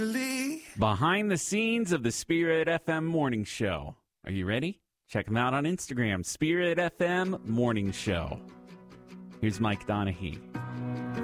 Behind the scenes of the Spirit FM Morning Show. Are you ready? Check them out on Instagram, Spirit FM Morning Show. Here's Mike Donahue.